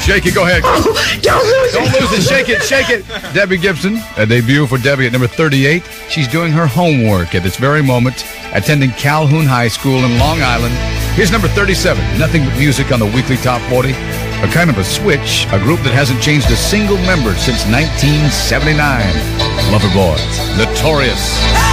Shake it. Go ahead. Oh, don't lose Don't lose it. Shake it. Shake it. Debbie Gibson, a debut for Debbie at number 38. She's doing her homework at this very moment, attending Calhoun High School in Long Island. Here's number 37, Nothing But Music on the weekly Top 40. A kind of a switch, a group that hasn't changed a single member since 1979. Loverboy, Notorious.